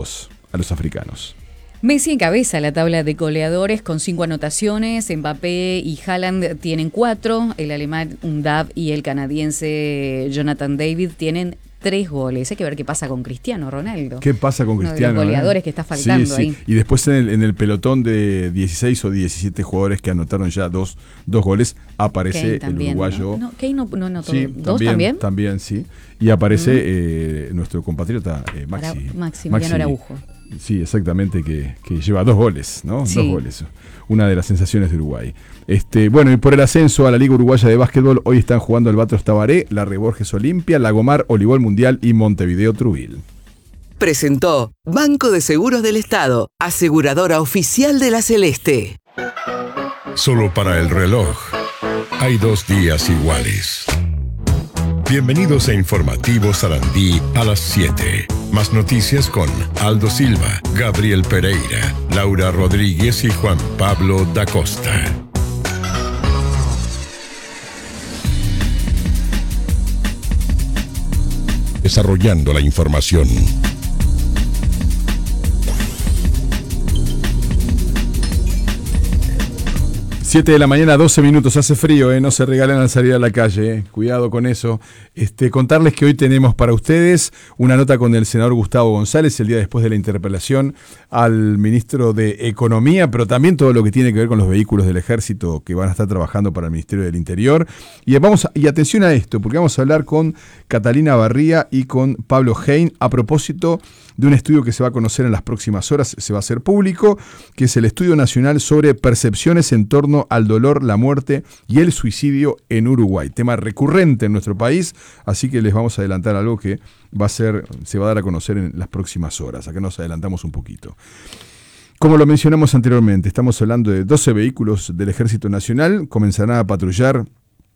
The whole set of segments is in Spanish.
eliminados a los africanos. Messi encabeza la tabla de goleadores con 5 anotaciones. Mbappé y Haaland tienen 4. El alemán Undav y el canadiense Jonathan David tienen 3 goles. Hay que ver qué pasa con Cristiano Ronaldo. ¿Qué pasa con Cristiano? Uno de los goleadores que está faltando ahí. Y después en el pelotón de 16 o 17 jugadores que anotaron ya dos goles, aparece el uruguayo. ¿No? Kane no anotó. Sí, ¿2 también? También, sí. Y aparece nuestro compatriota Maximiliano Araujo. Sí, exactamente, que lleva 2 goles, ¿no? Sí. 2 goles. Una de las sensaciones de Uruguay. Bueno, y por el ascenso a la Liga Uruguaya de Básquetbol, hoy están jugando Albatros Tabaré, la Reborges Olimpia, Lagomar, Olivol Mundial y Montevideo Trubil. Presentó Banco de Seguros del Estado, aseguradora oficial de la Celeste. Solo para el reloj hay 2 días iguales. Bienvenidos a Informativo Sarandí a las 7. Más noticias con Aldo Silva, Gabriel Pereira, Laura Rodríguez y Juan Pablo da Costa. Desarrollando la información. 7 de la mañana, 12 minutos, hace frío, no se regalen al salir a la calle, cuidado con eso. Contarles que hoy tenemos para ustedes una nota con el senador Gustavo González, el día después de la interpelación al ministro de Economía, pero también todo lo que tiene que ver con los vehículos del Ejército que van a estar trabajando para el Ministerio del Interior. Y atención a esto, porque vamos a hablar con Catalina Barría y con Pablo Hein a propósito de un estudio que se va a conocer en las próximas horas, se va a hacer público, que es el Estudio Nacional sobre Percepciones en torno al dolor, la muerte y el suicidio en Uruguay. Tema recurrente en nuestro país, así que les vamos a adelantar algo que se va a dar a conocer en las próximas horas. Acá nos adelantamos un poquito. Como lo mencionamos anteriormente, estamos hablando de 12 vehículos del Ejército Nacional, comenzarán a patrullar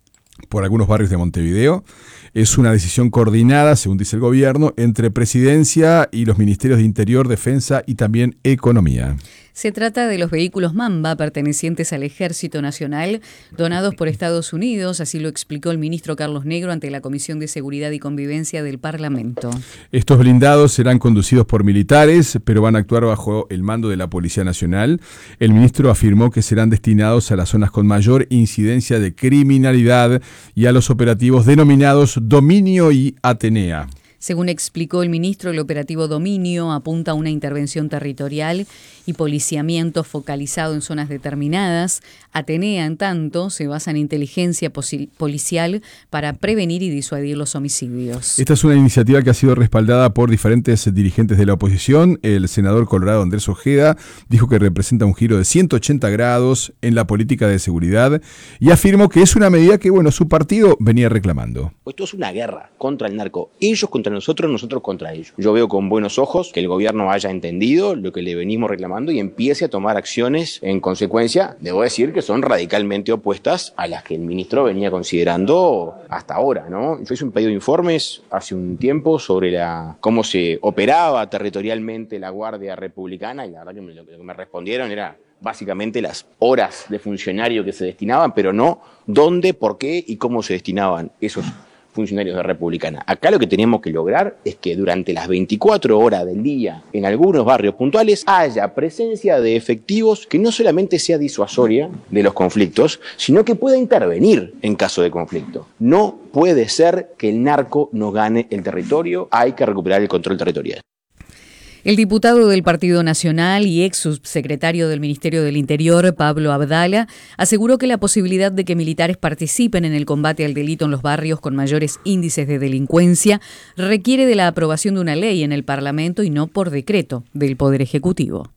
por algunos barrios de Montevideo. Es una decisión coordinada, según dice el gobierno, entre Presidencia y los Ministerios de Interior, Defensa y también Economía. Se trata de los vehículos Mamba pertenecientes al Ejército Nacional, donados por Estados Unidos, así lo explicó el ministro Carlos Negro ante la Comisión de Seguridad y Convivencia del Parlamento. Estos blindados serán conducidos por militares, pero van a actuar bajo el mando de la Policía Nacional. El ministro afirmó que serán destinados a las zonas con mayor incidencia de criminalidad y a los operativos denominados Dominio y Atenea. Según explicó el ministro, el operativo Dominio apunta a una intervención territorial y policiamiento focalizado en zonas determinadas. Atenea, en tanto, se basa en inteligencia policial para prevenir y disuadir los homicidios. Esta es una iniciativa que ha sido respaldada por diferentes dirigentes de la oposición. El senador colorado Andrés Ojeda dijo que representa un giro de 180 grados en la política de seguridad y afirmó que es una medida que, su partido venía reclamando. Esto es una guerra contra el narco. Ellos contra nosotros, nosotros contra ellos. Yo veo con buenos ojos que el gobierno haya entendido lo que le venimos reclamando y empiece a tomar acciones en consecuencia. Debo decir que son radicalmente opuestas a las que el ministro venía considerando hasta ahora, ¿no? Yo hice un pedido de informes hace un tiempo sobre cómo se operaba territorialmente la Guardia Republicana y la verdad que lo que me respondieron era básicamente las horas de funcionario que se destinaban, pero no dónde, por qué y cómo se destinaban esos funcionarios de Republicana. Acá lo que tenemos que lograr es que durante las 24 horas del día, en algunos barrios puntuales, haya presencia de efectivos que no solamente sea disuasoria de los conflictos, sino que pueda intervenir en caso de conflicto. No puede ser que el narco nos gane el territorio, hay que recuperar el control territorial. El diputado del Partido Nacional y ex subsecretario del Ministerio del Interior, Pablo Abdala, aseguró que la posibilidad de que militares participen en el combate al delito en los barrios con mayores índices de delincuencia requiere de la aprobación de una ley en el Parlamento y no por decreto del Poder Ejecutivo.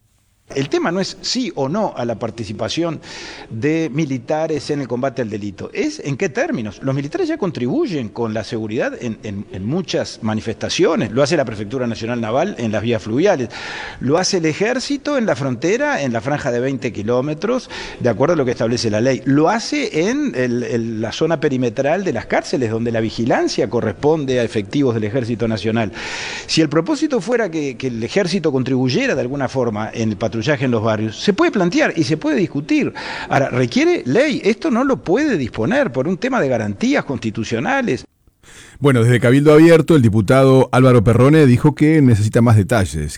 El tema no es sí o no a la participación de militares en el combate al delito, es en qué términos. Los militares ya contribuyen con la seguridad en muchas manifestaciones, lo hace la Prefectura Nacional Naval en las vías fluviales, lo hace el Ejército en la frontera, en la franja de 20 kilómetros, de acuerdo a lo que establece la ley, lo hace en la zona perimetral de las cárceles, donde la vigilancia corresponde a efectivos del Ejército Nacional. Si el propósito fuera que el Ejército contribuyera de alguna forma en el patrullaje en los barrios, se puede plantear y se puede discutir. Ahora, requiere ley, esto no lo puede disponer por un tema de garantías constitucionales. Bueno, desde Cabildo Abierto, el diputado Álvaro Perrone dijo que necesita más detalles,